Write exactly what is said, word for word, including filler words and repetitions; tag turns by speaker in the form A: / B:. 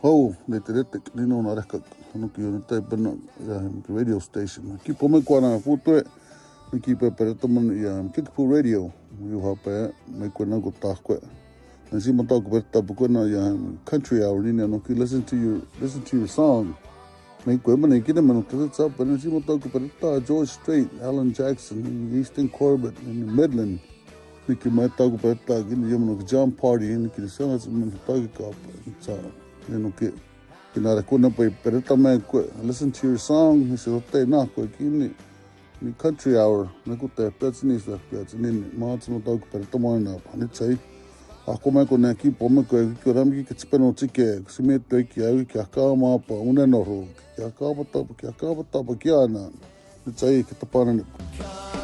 A: Hau, ne te retek, nino na reka, hanuki o tai pena, ia radio station. Ki pome kua na putue, ni ki pe pereta man ia Kickapoo Radio, iu hapa me kua na ko tākoe. Na si mo tāko pereta pu kua na ia country hour, nini anoki, listen to your, listen to your song. Me kua mana i kina manu tata tapa, na si mo tāko pereta, George Strait, Alan Jackson, Easton Corbett, Midland. Ni ki mai tāko pereta, kini ia manu ki Jam Party, ni ki sanga sa manu tāko kāpa, sa. You know, ke kinara kuna pa pereta me ko listen to your song he said te na ko kini ni country hour na ko te petsini sa petsini ma tsu ta ko pereta mo na pa ni tsai a ko me ko na ki po me ko ki ram ki ke peno tike si me te ki ai ki ka ma pa una no ro ki ka pa ta ki ka pa ta pa ki ana ni tsai ki ta pa na